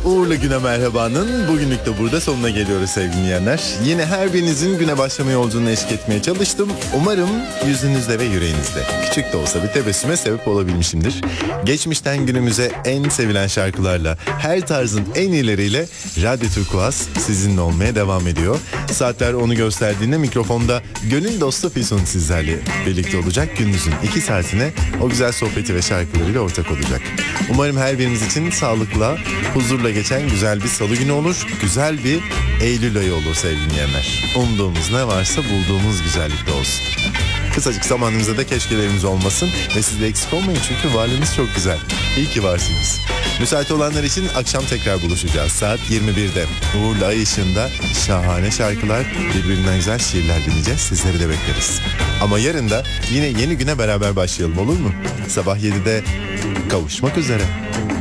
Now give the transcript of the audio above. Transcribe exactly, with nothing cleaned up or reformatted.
Uğurlu Güne Merhaba'nın bugünlük de burada sonuna geliyoruz sevgili dinleyenler. Yine her birinizin güne başlama yolculuğuna eşlik etmeye çalıştım. Umarım yüzünüzde ve yüreğinizde küçük de olsa bir tebessüme sebep olabilmişimdir. Geçmişten günümüze en sevilen şarkılarla, her tarzın en iyileriyle Radyo Turkuaz sizinle olmaya devam ediyor. Saatler onu gösterdiğinde mikrofonda gönül dostu Füsun sizlerle birlikte olacak. Gündüzün iki saatine o güzel sohbeti ve şarkılarıyla ortak olacak. Umarım her biriniz için sağlıkla, huzurla geçen güzel bir salı günü olur. Güzel bir Eylül ayı olur sevgili dinleyenler. Umduğumuz ne varsa bulduğumuz güzellikte olsun. Kısacık zamanımızda da keşkelerimiz olmasın ve siz de eksik olmayın çünkü varlığınız çok güzel. İyi ki varsınız. Müsait olanlar için akşam tekrar buluşacağız. Saat yirmi birde. Uğurlu Ay ışığında şahane şarkılar, birbirinden güzel şiirler dinleyeceğiz. Sizleri de bekleriz. Ama yarın da yine yeni güne beraber başlayalım, olur mu? Sabah yedide kavuşmak üzere.